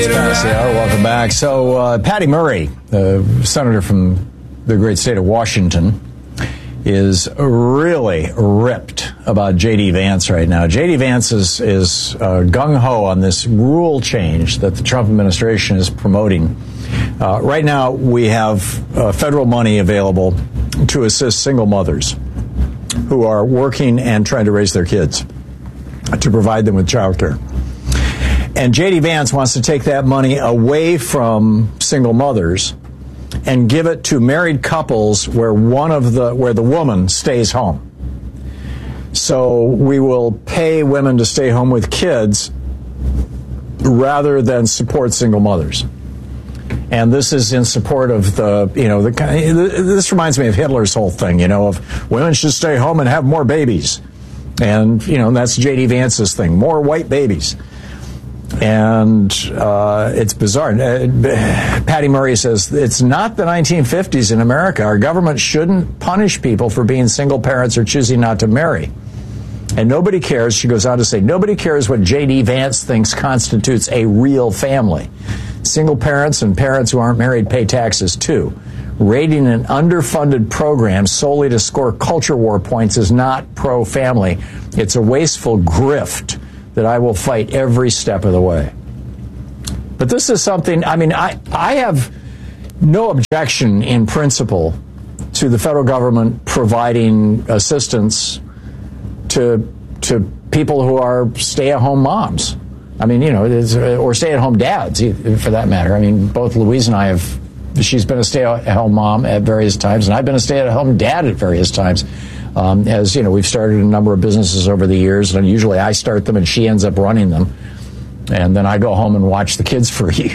Welcome back. So Patty Murray, the senator from the great state of Washington, is really ripped about J.D. Vance right now. J.D. Vance is gung-ho on this rule change that the Trump administration is promoting. Right now, we have federal money available to assist single mothers who are working and trying to raise their kids, to provide them with child care. And J.D. Vance wants to take that money away from single mothers and give it to married couples where the woman stays home. So we will pay women to stay home with kids rather than support single mothers. And this is in support of this reminds me of Hitler's whole thing, of women should stay home and have more babies. And, that's J.D. Vance's thing, more white babies. And it's bizarre. Patty Murray says, it's not the 1950s in America. Our government shouldn't punish people for being single parents or choosing not to marry. And nobody cares, she goes on to say, nobody cares what J.D. Vance thinks constitutes a real family. Single parents and parents who aren't married pay taxes too. Raiding an underfunded program solely to score culture war points is not pro-family. It's a wasteful grift that I will fight every step of the way. But this is something, I have no objection in principle to the federal government providing assistance to people who are stay-at-home moms. Or stay-at-home dads, for that matter. Both Louise and I she's been a stay-at-home mom at various times, and I've been a stay-at-home dad at various times. As you know, we've started a number of businesses over the years, and usually I start them and she ends up running them. And then I go home and watch the kids for a year.